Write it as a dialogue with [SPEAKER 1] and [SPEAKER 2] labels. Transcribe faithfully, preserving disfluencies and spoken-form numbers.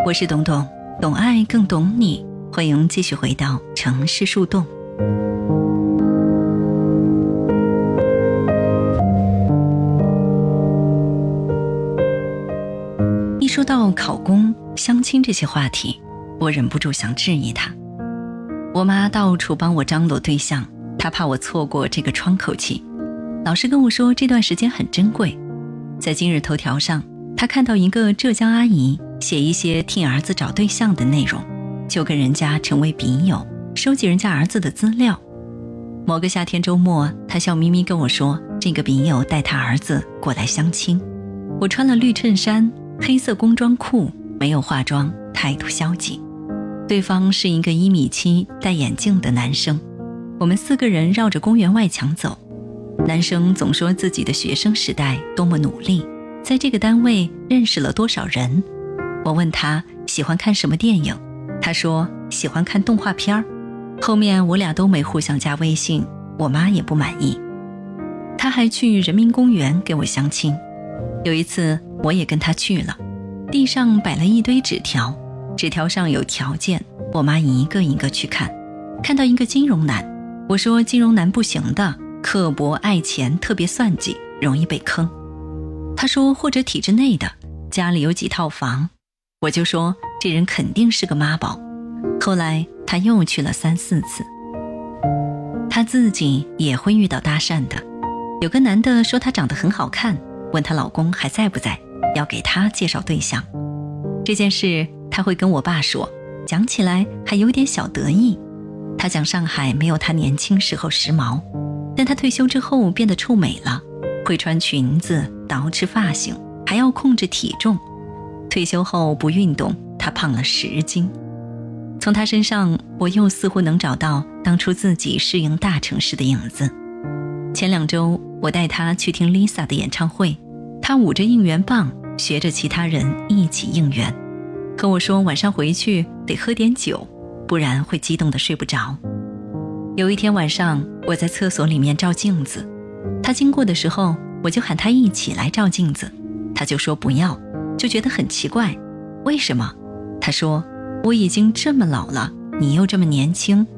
[SPEAKER 1] 我是董董，懂爱更懂你，欢迎继续回到城市树洞。一说到考公、相亲这些话题，我忍不住想质疑他。我妈到处帮我张罗对象，她怕我错过这个窗口期，老是跟我说这段时间很珍贵。在今日头条上，她看到一个浙江阿姨写一些替儿子找对象的内容，就跟人家成为笔友，收集人家儿子的资料。某个夏天周末，她笑眯眯跟我说，这个笔友带他儿子过来相亲。我穿了绿衬衫、黑色工装裤，没有化妆，态度消极。对方是一个一米七戴眼镜的男生。我们四个人绕着公园外墙走，男生总说自己的学生时代多么努力，在这个单位认识了多少人。我问他喜欢看什么电影，他说喜欢看动画片。后面我俩都没互相加微信，我妈也不满意。他还去人民公园给我相亲。有一次我也跟他去了，地上摆了一堆纸条，纸条上有条件，我妈一个一个去看。看到一个金融男，我说金融男不行的，刻薄爱钱，特别算计，容易被坑。他说或者体制内的，家里有几套房。我就说这人肯定是个妈宝。后来他又去了三四次。他自己也会遇到搭讪的，有个男的说他长得很好看，问她老公还在不在，要给她介绍对象。这件事他会跟我爸说，讲起来还有点小得意。他讲上海没有他年轻时候时髦，但他退休之后变得臭美了，会穿裙子，捯饬发型，还要控制体重。退休后不运动，他胖了十斤。从他身上，我又似乎能找到当初自己适应大城市的影子。前两周我带他去听 Lisa 的演唱会，他捂着应援棒，学着其他人一起应援，和我说晚上回去得喝点酒，不然会激动得睡不着。有一天晚上，我在厕所里面照镜子，他经过的时候，我就喊他一起来照镜子，他就说不要，就觉得很奇怪。为什么？他说我已经这么老了，你又这么年轻，